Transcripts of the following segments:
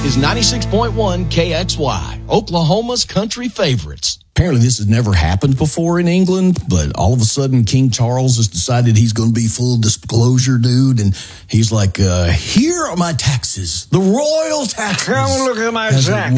is 96.1 KXY, Oklahoma's country favorites. Apparently this has never happened before in England, but all of a sudden King Charles has decided he's going to be full disclosure dude, and he's like, here are my taxes, the royal taxes. Come look at my as taxes.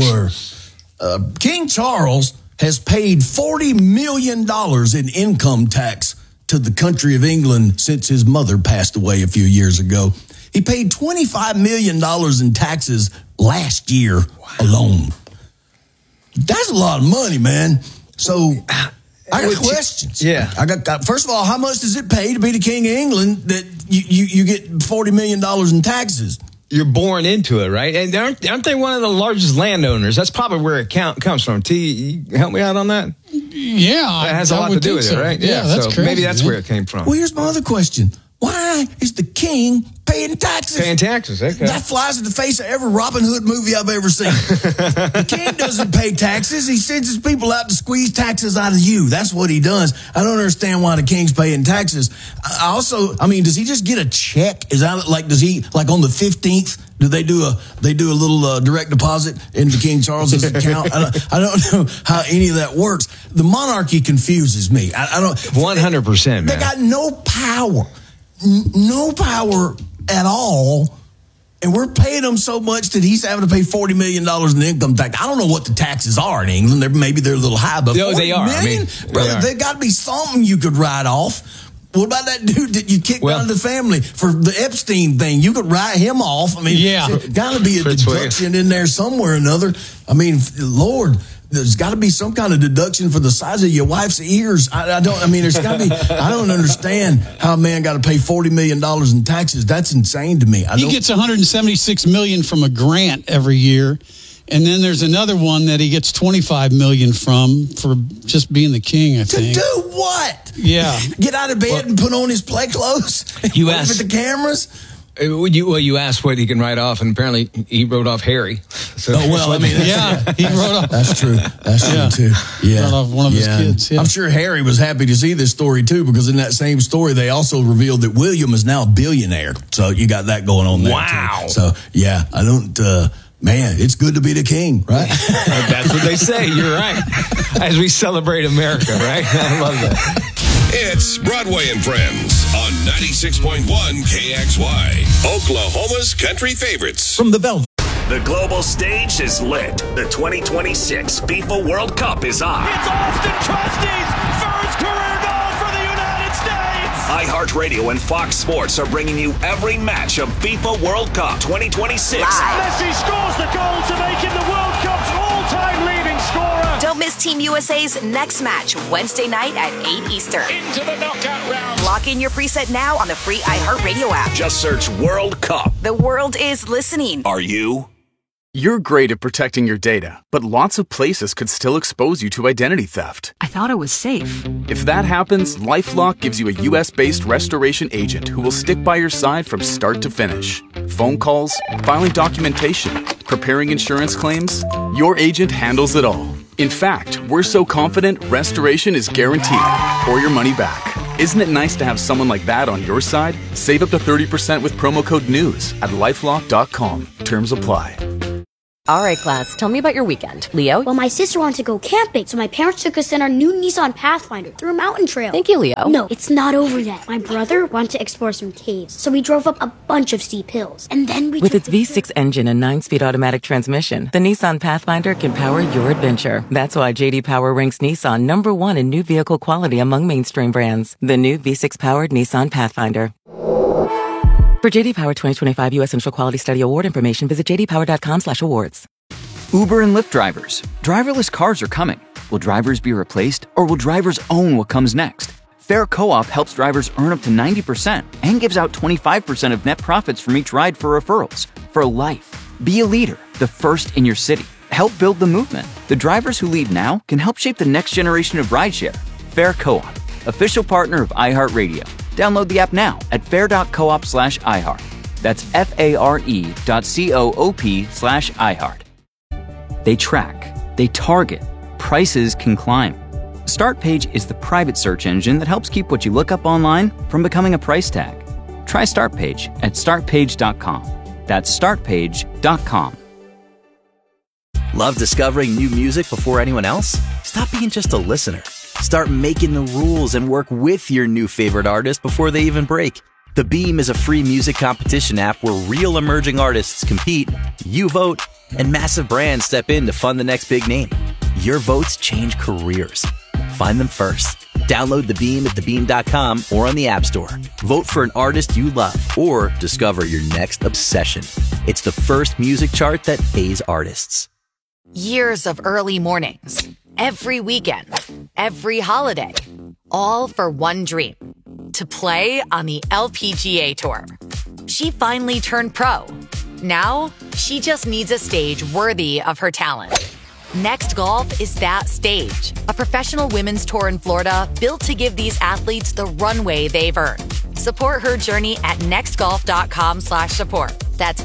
it were. King Charles has paid $40 million in income tax to the country of England since his mother passed away a few years ago. He paid $25 million in taxes last year alone. That's a lot of money, man. So I got questions. Yeah. I got first of all, how much does it pay to be the king of England that you get $40 million in taxes? You're born into it, right? And aren't they one of the largest landowners? That's probably where it comes from. T, you help me out on that? Yeah. That has a lot to do with it, right? Yeah, that's so crazy. Maybe that's where it came from. Well, here's my other question. Why is the king paying taxes? Paying taxes, okay. That flies in the face of every Robin Hood movie I've ever seen. The king doesn't pay taxes. He sends his people out to squeeze taxes out of you. That's what he does. I don't understand why the king's paying taxes. Does he just get a check? Is that like, does he, like on the 15th, do they do a little direct deposit into King Charles's account? I don't know how any of that works. The monarchy confuses me. I don't. 100%, man. They got no power. No power at all, and we're paying them so much that he's having to pay $40 million in income tax. I don't know what the taxes are in England. Maybe they're a little high, but no, they are. Million? Brother, they got to be something you could write off. What about that dude that you kicked out of the family for the Epstein thing? You could write him off. Got to be a deduction in there somewhere or another. Lord, there's got to be some kind of deduction for the size of your wife's ears. There's got to be. I don't understand how a man got to pay $40 million in taxes. That's insane to me. He gets $176 million from a grant every year, and then there's another one that he gets $25 million from for just being the king. I think. To do what? Yeah, get out of bed and put on his play clothes. You asked with the cameras. You asked what he can write off, and apparently he wrote off Harry. So, he wrote off. That's true. That's true, too. Yeah. Wrote off one of his kids. Yeah. I'm sure Harry was happy to see this story, too, because in that same story, they also revealed that William is now a billionaire. So you got that going on there, wow. too. So, yeah, I don't... Man, it's good to be the king, right? That's what they say. You're right. As we celebrate America, right? I love that. It's Broadway and Friends on 96.1 KXY, Oklahoma's country favorites. From the Velvet. The global stage is lit. The 2026 FIFA World Cup is on. It's Austin Trusty's first career goal for the United States. iHeartRadio and Fox Sports are bringing you every match of FIFA World Cup 2026. Messi scores the goal to make him the World Cup's all-time leading scorer. Don't miss Team USA's next match Wednesday night at 8 Eastern. Into the knockout round. Lock in your preset now on the free iHeartRadio app. Just search World Cup. The world is listening. Are you? You're great at protecting your data, but lots of places could still expose you to identity theft. I thought it was safe. If that happens, LifeLock gives you a U.S.-based restoration agent who will stick by your side from start to finish. Phone calls, filing documentation, preparing insurance claims, your agent handles it all. In fact, we're so confident restoration is guaranteed or your money back. Isn't it nice to have someone like that on your side? Save up to 30% with promo code NEWS at LifeLock.com. Terms apply. All right, class, tell me about your weekend. Leo? Well, my sister wanted to go camping, so my parents took us in our new Nissan Pathfinder through a mountain trail. Thank you, Leo. No, it's not over yet. My brother wanted to explore some caves, so we drove up a bunch of steep hills. And then we With its V6 engine and 9-speed automatic transmission, the Nissan Pathfinder can power your adventure. That's why J.D. Power ranks Nissan #1 in new vehicle quality among mainstream brands. The new V6-powered Nissan Pathfinder. For J.D. Power 2025 U.S. Central Quality Study Award information, visit jdpower.com/awards. Uber and Lyft drivers. Driverless cars are coming. Will drivers be replaced, or will drivers own what comes next? Fair Co-op helps drivers earn up to 90% and gives out 25% of net profits from each ride for referrals. For life. Be a leader, the first in your city. Help build the movement. The drivers who lead now can help shape the next generation of rideshare. Fair Co-op, official partner of iHeartRadio. Download the app now at fair.coop/iHeart. That's FARE.coop/iHeart. They track, they target, prices can climb. StartPage is the private search engine that helps keep what you look up online from becoming a price tag. Try StartPage at startpage.com. That's startpage.com. Love discovering new music before anyone else? Stop being just a listener. Start making the rules and work with your new favorite artist before they even break. The Beam is a free music competition app where real emerging artists compete, you vote, and massive brands step in to fund the next big name. Your votes change careers. Find them first. Download The Beam at thebeam.com or on the App Store. Vote for an artist you love or discover your next obsession. It's the first music chart that pays artists. Years of early mornings, every weekend, every holiday, all for one dream, to play on the LPGA Tour. She finally turned pro. Now, she just needs a stage worthy of her talent. Next Golf is that stage, a professional women's tour in Florida built to give these athletes the runway they've earned. Support her journey at nextgolf.com/support. That's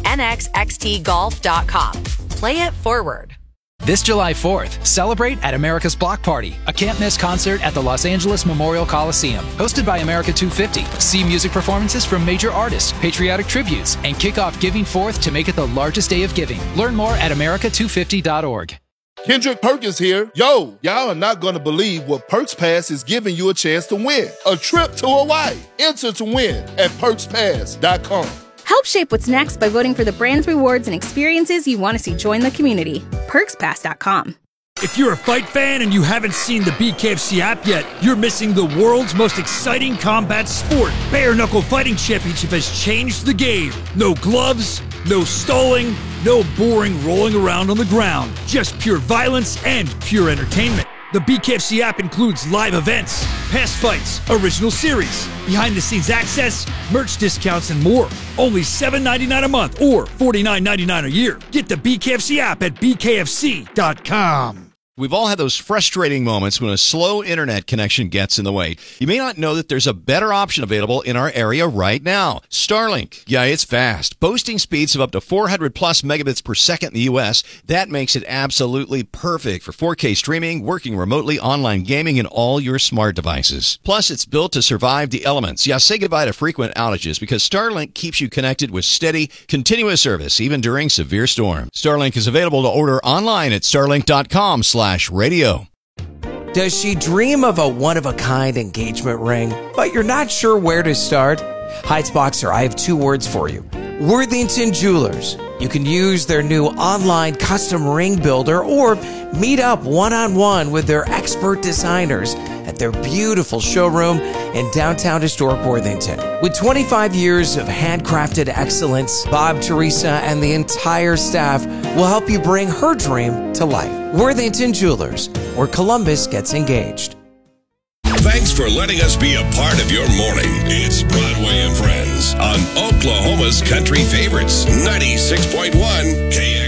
nxxtgolf.com. Play it forward. This July 4th, celebrate at America's Block Party, a can't-miss concert at the Los Angeles Memorial Coliseum. Hosted by America 250, see music performances from major artists, patriotic tributes, and kick off Giving Forth to make it the largest day of giving. Learn more at america250.org. Kendrick Perkins here. Yo, y'all are not going to believe what Perks Pass is giving you a chance to win. A trip to Hawaii. Enter to win at perkspass.com. Help shape what's next by voting for the brands, rewards, and experiences you want to see join the community. PerksPass.com. If you're a fight fan and you haven't seen the BKFC app yet, you're missing the world's most exciting combat sport. Bare Knuckle Fighting Championship has changed the game. No gloves, no stalling, no boring rolling around on the ground. Just pure violence and pure entertainment. The BKFC app includes live events, past fights, original series, behind-the-scenes access, merch discounts, and more. Only $7.99 a month or $49.99 a year. Get the BKFC app at bkfc.com. We've all had those frustrating moments when a slow internet connection gets in the way. You may not know that there's a better option available in our area right now. Starlink. Yeah, it's fast. Boasting speeds of up to 400 plus megabits per second in the U.S. That makes it absolutely perfect for 4K streaming, working remotely, online gaming, and all your smart devices. Plus, it's built to survive the elements. Yeah, say goodbye to frequent outages because Starlink keeps you connected with steady, continuous service, even during severe storms. Starlink is available to order online at starlink.com/radio. Does she dream of a one-of-a-kind engagement ring, but you're not sure where to start? Heights Boxer, I have two words for you. Worthington Jewelers. You can use their new online custom ring builder or meet up one-on-one with their expert designers at their beautiful showroom in downtown historic Worthington. With 25 years of handcrafted excellence, Bob, Teresa, and the entire staff will help you bring her dream to life. Worthington Jewelers, where Columbus gets engaged. Thanks for letting us be a part of your morning. It's Broadway and Friends on Oklahoma's Country Favorites, 96.1 KX.